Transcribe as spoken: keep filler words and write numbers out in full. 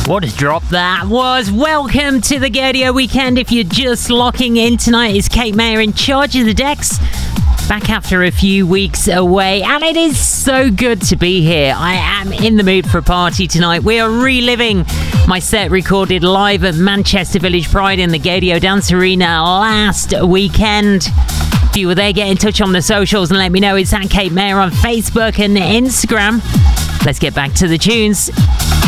What a drop that was. Welcome to the Gaydio Weekend. If you're just locking in, tonight is Kate Mayer in charge of the decks. Back after a few weeks away, and it is so good to be here. I am in the mood for a party tonight. We are reliving my set recorded live at Manchester Village Pride in the Gaydio Dance Arena last weekend. If you were there, get in touch on the socials and let me know. It's at Kate Mayer on Facebook and Instagram. Let's get back to the tunes.